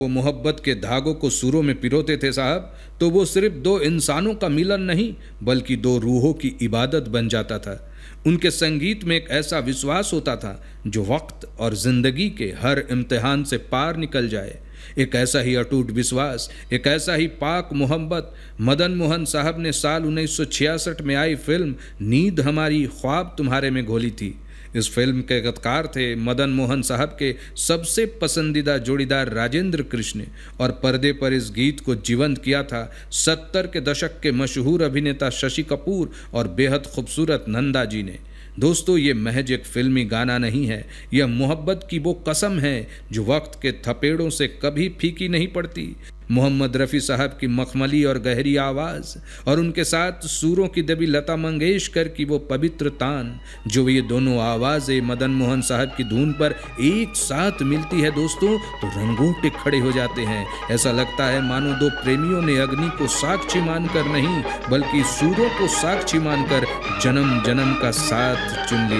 वो मोहब्बत के धागों को सुरों में पिरोते थे साहब, तो वो सिर्फ दो इंसानों का मिलन नहीं बल्कि दो रूहों की इबादत बन जाता था। उनके संगीत में एक ऐसा विश्वास होता था जो वक्त और जिंदगी के हर इम्तिहान से पार निकल जाए। एक ऐसा ही अटूट विश्वास, एक ऐसा ही पाक मोहब्बत मदन मोहन साहब ने साल 1966 में आई फिल्म नींद हमारी ख्वाब तुम्हारे में घोली थी। इस फिल्म के गीतकार थे मदन मोहन साहब के सबसे पसंदीदा जोड़ीदार राजेंद्र कृष्ण, और पर्दे पर इस गीत को जीवंत किया था 70 के दशक के मशहूर अभिनेता शशि कपूर और बेहद खूबसूरत नंदा जी ने। दोस्तों, ये महज एक फिल्मी गाना नहीं है, यह मोहब्बत की वो कसम है जो वक्त के थपेड़ों से कभी फीकी नहीं पड़ती। मोहम्मद रफ़ी साहब की मखमली और गहरी आवाज़ और उनके साथ सूरों की देवी लता मंगेशकर की वो पवित्र तान, जो ये दोनों आवाज़ें मदन मोहन साहब की धुन पर एक साथ मिलती है दोस्तों, तो रंगोटे खड़े हो जाते हैं। ऐसा लगता है मानो दो प्रेमियों ने अग्नि को साक्षी मानकर नहीं बल्कि सूरों को साक्षी मानकर जन्म जन्म का साथ चुन लिया।